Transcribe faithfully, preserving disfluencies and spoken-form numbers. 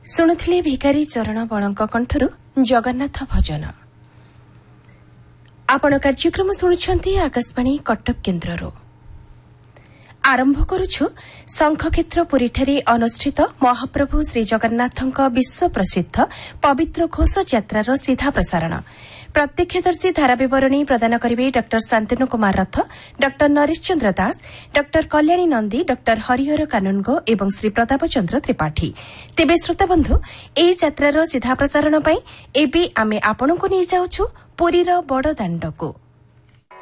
ଶୁଣୁଥିଲେ ଭିକାରୀ ଚରଣ ବଳଙ୍କ କଣ୍ଠରୁ ଜଗନ୍ନାଥ ଭଜନ। ଆପଣ କାର୍ଯ୍ୟକ୍ରମ ଶୁଣୁଛନ୍ତି ଆକାଶବାଣୀ କଟକ କେନ୍ଦ୍ରରୁ। ଆରମ୍ଭ କରୁଛୁ ଶଙ୍ଖକ୍ଷେତ୍ର ପୁରୀଠାରେ ଅନୁଷ୍ଠିତ ମହାପ୍ରଭୁ ଶ୍ରୀଜଗନ୍ନାଥଙ୍କ ବିଶ୍ୱ ପ୍ରସିଦ୍ଧ ପବିତ୍ର ଘୋଷ ଯାତ୍ରାର ସିଧା ପ୍ରସାରଣ। ପ୍ରତ୍ୟକ୍ଷଦର୍ଶୀ ଧାରାବିବରଣୀ ପ୍ରଦାନ କରିବେ ଡ ଶାନ୍ତନୁ କୁମାର ରଥ, ଡ ନରେଶ ଚନ୍ଦ୍ର ଦାସ, ଡ କଲ୍ୟାଣୀ ନନ୍ଦୀ, ଡ ହରିହର କାନୁନଗୋ ଏବଂ ଶ୍ରୀ ପ୍ରତାପ ଚନ୍ଦ୍ର ତ୍ରିପାଠୀ। ତେବେ ଶ୍ରୋତାବନ୍ଧୁ, ଏହି ଯାତ୍ରାର ସିଧା ପ୍ରସାରଣ ପାଇଁ ଏବେ ଆମେ ଆପଣଙ୍କୁ ନେଇଯାଉଛୁ ପୁରୀର ବଡ଼ଦାଣ୍ଡକୁ।